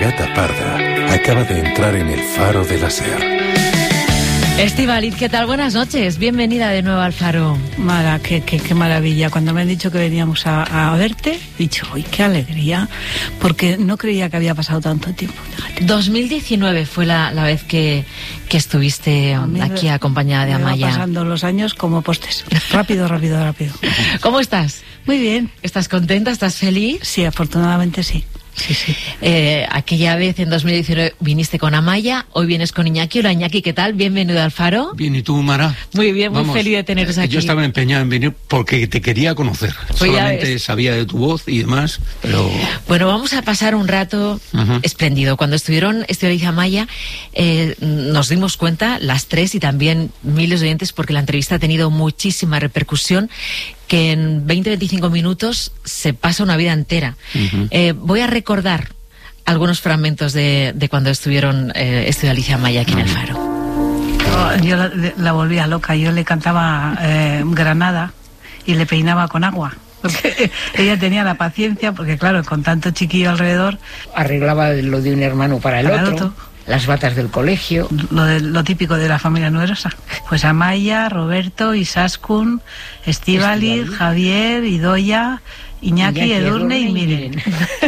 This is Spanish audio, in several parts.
Beata Parda acaba de entrar en el Faro de la SER. Estíbaliz, ¿qué tal? Buenas noches. Bienvenida de nuevo al Faro. Mara, qué maravilla. Cuando me han dicho que veníamos a verte, he dicho, ¡ay, qué alegría! Porque no creía que había pasado tanto tiempo. Fíjate. 2019 fue la vez que estuviste aquí acompañada de Amaya. Me va pasando los años como postes. Rápido. ¿Cómo estás? Muy bien. ¿Estás contenta? ¿Estás feliz? Sí, afortunadamente sí. Sí. Aquella vez en 2019 viniste con Amaya, hoy vienes con Iñaki. Hola Iñaki, ¿qué tal? Bienvenido al Faro. Bien, ¿y tú, Mara? Muy bien, muy feliz de teneros aquí. Yo estaba empeñado en venir porque te quería conocer. Solamente sabía de tu voz y demás, pero... Bueno, vamos a pasar un rato espléndido. Cuando estuvieron Estíbaliz y Amaya, nos dimos cuenta, las tres y también miles de oyentes, porque la entrevista ha tenido muchísima repercusión, que en 20-25 minutos se pasa una vida entera. Voy a recordar algunos fragmentos de cuando estuvieron Estíbaliz y Amaya aquí en el Faro. Yo la volvía loca. Yo le cantaba Granada y le peinaba con agua. Porque ella tenía la paciencia, porque claro, con tanto chiquillo alrededor... Arreglaba lo de un hermano para el otro. Las batas del colegio. Lo típico de la familia numerosa. Pues Amaya, Roberto, Isaskun, Estíbaliz, Javier, Idoia, Iñaki, Edurne y Miren.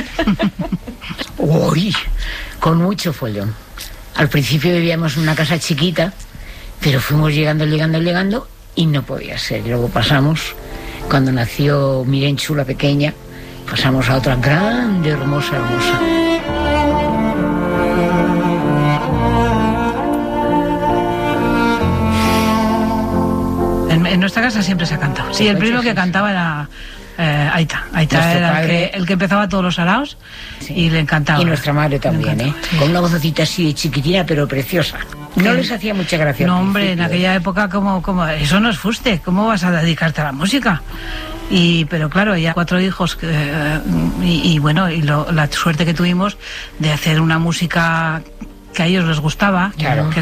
Uy, con mucho follón. Al principio vivíamos en una casa chiquita, pero fuimos llegando y no podía ser. Luego pasamos, cuando nació Mirenchu, la pequeña, pasamos a otra grande, hermosa. En nuestra casa siempre se ha cantado. Sí, el primero que cantaba era Aita. Aita era el que empezaba todos los araos, sí. Y le encantaba. Y nuestra madre también, sí. Con una vocecita así de chiquitina, pero preciosa. No les hacía mucha gracia. No, hombre, en aquella época, como eso no es fuste. ¿Cómo vas a dedicarte a la música? Pero claro, ya 4 hijos y la suerte que tuvimos de hacer una música que a ellos les gustaba, claro. Que